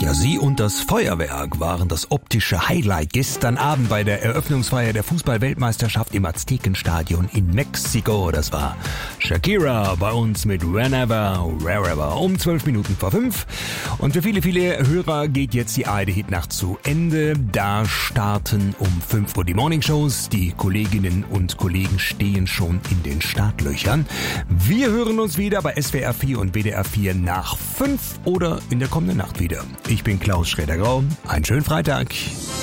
Ja, sie und das Feuerwerk waren das optische Highlight gestern Abend bei der Eröffnungsfeier der Fußball-Weltmeisterschaft im Aztekenstadion in Mexiko. Das war Shakira bei uns mit Whenever, Wherever um 12 Minuten vor 5. Und für viele, viele Hörer geht jetzt die ARD-Hitnacht zu Ende. Da starten um 5 Uhr die Morningshows. Die Kolleginnen und Kollegen stehen schon in den Startlöchern. Wir hören uns wieder bei SWR 4 und WDR 4 nach 5 oder in der kommenden Nacht wieder. Ich bin Klaus Schroeder-Grau. Einen schönen Freitag.